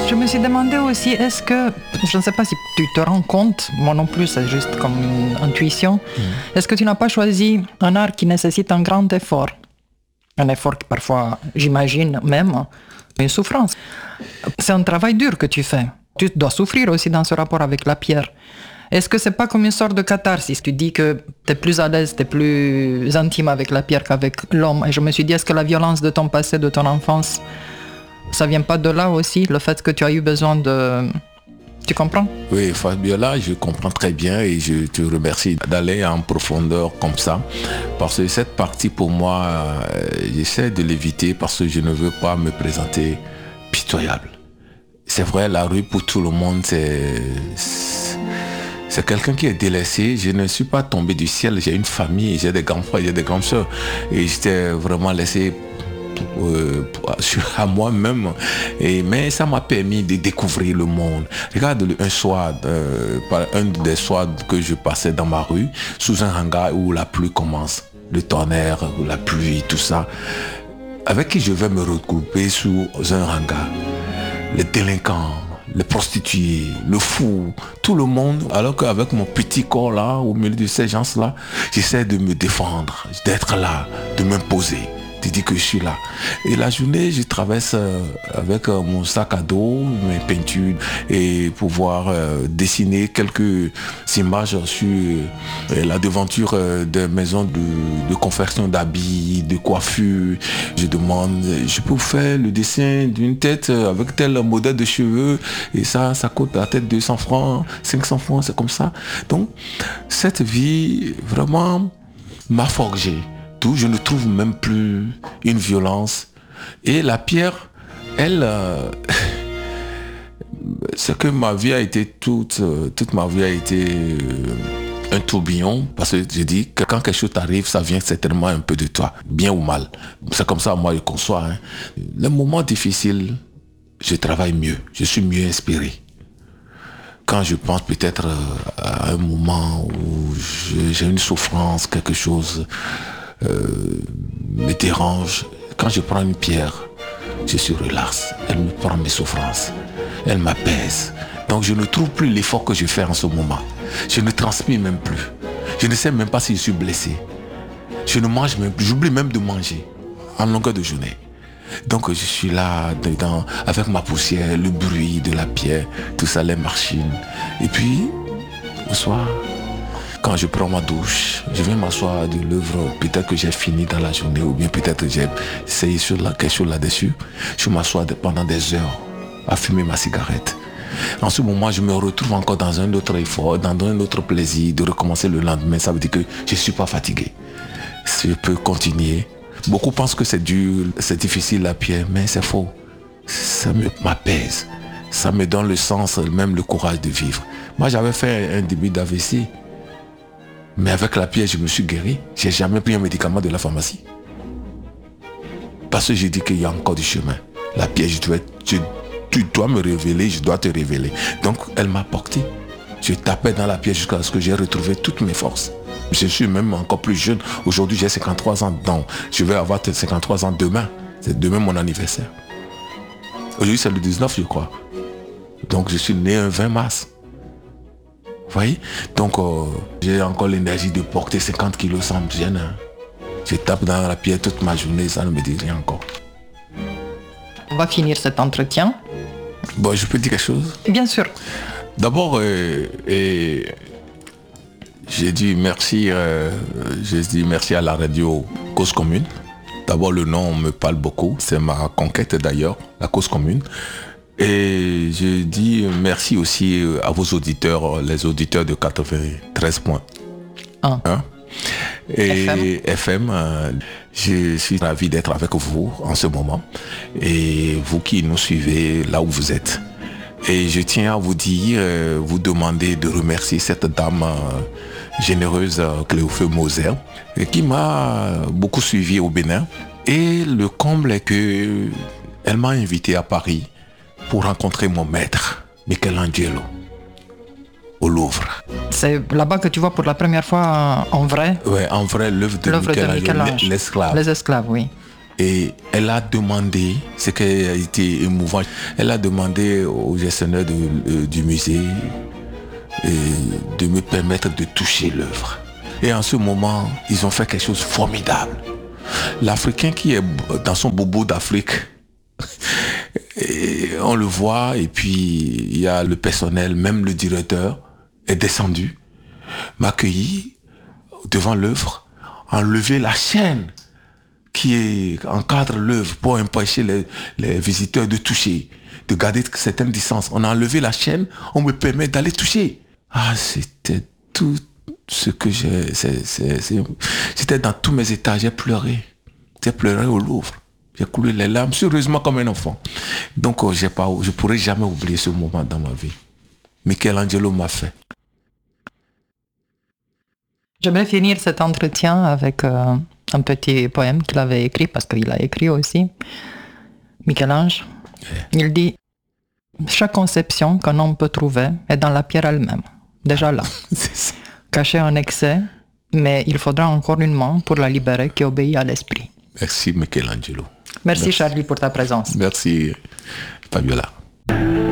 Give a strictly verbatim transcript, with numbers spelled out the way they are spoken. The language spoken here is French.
Je me suis demandé aussi, est-ce que, je ne sais pas si tu te rends compte, moi non plus, c'est juste comme une intuition, mmh. Est-ce que tu n'as pas choisi un art qui nécessite un grand effort? Un effort qui parfois, j'imagine même, une souffrance. C'est un travail dur que tu fais. Tu dois souffrir aussi dans ce rapport avec la pierre. Est-ce que c'est pas comme une sorte de catharsis? Tu dis que tu es plus à l'aise, tu es plus intime avec la pierre qu'avec l'homme. Et je me suis dit, est-ce que la violence de ton passé, de ton enfance, ça vient pas de là aussi, le fait que tu as eu besoin de... Tu comprends? Oui, Fabiola, je comprends très bien et je te remercie d'aller en profondeur comme ça. Parce que cette partie, pour moi, euh, j'essaie de l'éviter parce que je ne veux pas me présenter pitoyable. C'est vrai, la rue pour tout le monde, c'est... C'est quelqu'un qui est délaissé. Je ne suis pas tombé du ciel. J'ai une famille, j'ai des grands frères, j'ai des grandes soeurs. Et j'étais vraiment laissé euh, à moi-même. Et, mais ça m'a permis de découvrir le monde. Regarde un soir, euh, un des soirs que je passais dans ma rue, sous un hangar où la pluie commence. Le tonnerre, la pluie, tout ça. Avec qui je vais me regrouper sous un hangar? Les délinquants, les prostituées, le fou, tout le monde. Alors qu'avec mon petit corps là, au milieu de ces gens-là, j'essaie de me défendre, d'être là, de m'imposer, de dire que je suis là. Et la journée, je traverse avec mon sac à dos, mes peintures, et pouvoir dessiner quelques images sur la devanture des maisons de, de confection d'habits, de coiffure. Je demande, je peux faire le dessin d'une tête avec tel modèle de cheveux, et ça, ça coûte la tête deux cents francs, cinq cents francs, c'est comme ça. Donc, cette vie, vraiment, m'a forgé. Tout, je ne trouve même plus une violence. Et la pierre, elle, euh, c'est que ma vie a été toute, toute ma vie a été euh, un tourbillon, parce que je dis que quand quelque chose t'arrive, ça vient certainement un peu de toi, bien ou mal. C'est comme ça, moi, je conçois. Hein. Les moments difficiles, je travaille mieux, je suis mieux inspiré. Quand je pense peut-être à un moment où j'ai une souffrance, quelque chose euh, me dérange, quand je prends une pierre, je suis relax, elle me prend mes souffrances, elle m'apaise. Donc je ne trouve plus l'effort que je fais en ce moment. Je ne transpire même plus. Je ne sais même pas si je suis blessé. Je ne mange même plus, j'oublie même de manger en longueur de journée. Donc je suis là dedans avec ma poussière, le bruit de la pierre, tout ça, les machines. Et puis, le soir, quand je prends ma douche, je vais m'asseoir de l'œuvre, peut-être que j'ai fini dans la journée, ou bien peut-être que j'ai essayé sur la, quelque chose là-dessus. Je m'assois pendant des heures à fumer ma cigarette. En ce moment, je me retrouve encore dans un autre effort, dans un autre plaisir de recommencer le lendemain. Ça veut dire que je ne suis pas fatigué. Je peux continuer. Beaucoup pensent que c'est dur, c'est difficile la pierre, mais c'est faux. Ça m'apaise. Ça me donne le sens, même le courage de vivre. Moi, j'avais fait un début d'A V C. Mais avec la pierre, je me suis guéri. Je n'ai jamais pris un médicament de la pharmacie. Parce que j'ai dit qu'il y a encore du chemin. La pierre, je dois, je, tu dois me révéler, je dois te révéler. Donc, elle m'a porté. Je tapais dans la pierre jusqu'à ce que j'ai retrouvé toutes mes forces. Je suis même encore plus jeune. Aujourd'hui, j'ai cinquante-trois ans. Donc, je vais avoir cinquante-trois ans demain. C'est demain mon anniversaire. Aujourd'hui, c'est le dix-neuf, je crois. Donc, je suis né un vingt mars. Vous voyez? Donc, euh, j'ai encore l'énergie de porter cinquante kilos sans me gêner. Je tape dans la pierre toute ma journée, ça ne me dit rien encore. On va finir cet entretien. Bon, je peux dire quelque chose? Bien sûr. D'abord, euh, et j'ai dit merci, euh, j'ai dit merci à la radio Cause Commune. D'abord, le nom me parle beaucoup. C'est ma conquête d'ailleurs, la Cause Commune. Et je dis merci aussi à vos auditeurs, les auditeurs de quatre-vingt-treize point un. Et F M, F M euh, je suis ravi d'être avec vous en ce moment. Et vous qui nous suivez là où vous êtes. Et je tiens à vous dire, euh, vous demander de remercier cette dame euh, généreuse, euh, Cléophée Moser, qui m'a beaucoup suivi au Bénin. Et le comble est que elle m'a invité à Paris pour rencontrer mon maître, Michelangelo, au Louvre. C'est là-bas que tu vois pour la première fois en vrai? Oui, en vrai, l'œuvre de, l'œuvre Michelangelo, de Michel-Ange, l'esclave. Les esclaves, oui. Et elle a demandé, ce qui a été émouvant, elle a demandé au gestionnaire de, euh, du musée euh, de me permettre de toucher l'œuvre. Et en ce moment, ils ont fait quelque chose de formidable. L'Africain qui est dans son bobo d'Afrique, et on le voit, et puis il y a le personnel, même le directeur est descendu, m'a accueilli devant l'œuvre, enlevé la chaîne qui encadre l'œuvre pour empêcher les, les visiteurs de toucher, de garder certaines distances. On a enlevé la chaîne, on me permet d'aller toucher. Ah, c'était tout ce que j'ai... C'est, c'est, c'est, c'était dans tous mes états, j'ai pleuré. J'ai pleuré au Louvre. J'ai coulé les larmes, sérieusement comme un enfant. Donc, j'ai pas, je ne pourrai jamais oublier ce moment dans ma vie. Michelangelo m'a fait. J'aimerais finir cet entretien avec euh, un petit poème qu'il avait écrit, parce qu'il a écrit aussi. Michel-Ange, yeah. Il dit « Chaque conception qu'un homme peut trouver est dans la pierre elle-même, déjà là, cachée en excès, mais il faudra encore une main pour la libérer qui obéit à l'esprit. » Merci Michelangelo. Merci, Merci Charlie pour ta présence. Merci Fabiola.